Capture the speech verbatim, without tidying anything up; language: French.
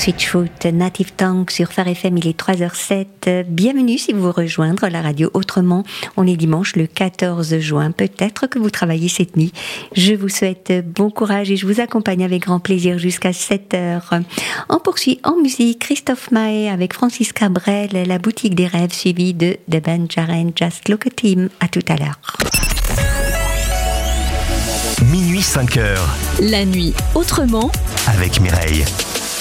Switchfoot, Native Tongue sur Phare F M, il est trois heures sept. Bienvenue si vous vous rejoindre la radio autrement. On est dimanche le quatorze juin. Peut-être que vous travaillez cette nuit. Je vous souhaite bon courage et je vous accompagne avec grand plaisir jusqu'à sept heures. On poursuit en musique Christophe Maé avec Francis Cabrel, La boutique des rêves, suivi de The Ben Jaren, Just Look at Him. À tout à l'heure. Minuit cinq heures. La nuit autrement avec Mireille.